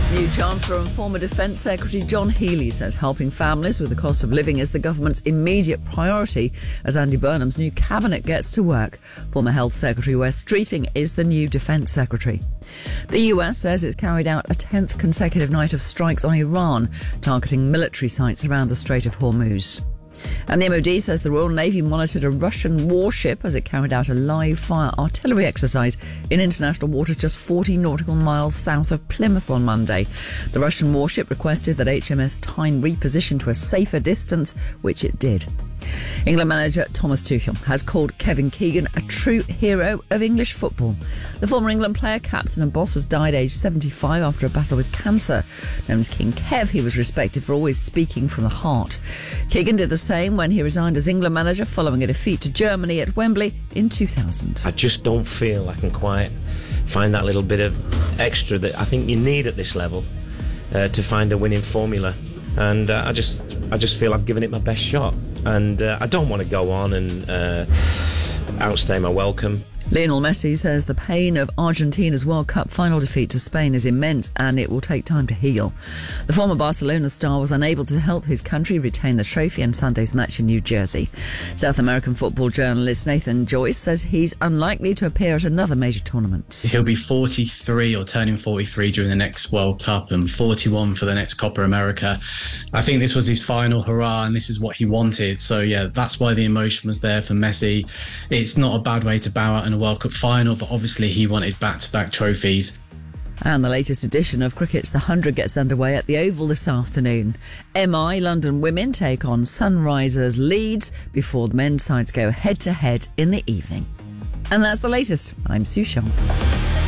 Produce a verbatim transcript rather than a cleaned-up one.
New Chancellor and former Defence Secretary John Healey says helping families with the cost of living is the government's immediate priority as Andy Burnham's new cabinet gets to work. Former Health Secretary Wes Streeting is the new Defence Secretary. The U S says it's carried out a tenth consecutive night of strikes on Iran, targeting military sites around the Strait of Hormuz. And the M O D says the Royal Navy monitored a Russian warship as it carried out a live-fire artillery exercise in international waters just forty nautical miles south of Plymouth on Monday. The Russian warship requested that H M S Tyne reposition to a safer distance, which it did. England manager Thomas Tuchel has called Kevin Keegan a true hero of English football. The former England player, captain and boss has died aged seventy-five after a battle with cancer. Known as King Kev, he was respected for always speaking from the heart. Keegan did the same when he resigned as England manager following a defeat to Germany at Wembley in two thousand. I just don't feel I can quite find that little bit of extra that I think you need at this level uh, to find a winning formula. And uh, I just I just feel I've given it my best shot. And uh, I don't want to go on and uh, outstay my welcome. Lionel Messi says the pain of Argentina's World Cup final defeat to Spain is immense and it will take time to heal. The former Barcelona star was unable to help his country retain the trophy in Sunday's match in New Jersey. South American football journalist Nathan Joyce says he's unlikely to appear at another major tournament. He'll be forty-three or turning forty-three during the next World Cup and forty-one for the next Copa America. I think this was his final hurrah and this is what he wanted. So yeah, that's why the emotion was there for Messi. It's not a bad way to bow out in a World Cup final, but obviously he wanted back-to-back trophies. And the latest edition of Cricket's The Hundred gets underway at the Oval this afternoon. M I London women take on Sunrisers Leeds before the men's sides go head-to-head in the evening. And that's the latest. I'm Sue Shaw.